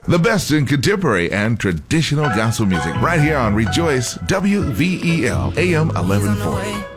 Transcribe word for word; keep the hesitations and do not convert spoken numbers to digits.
The best in contemporary and traditional gospel music right here on Rejoice W V E L A M eleven forty.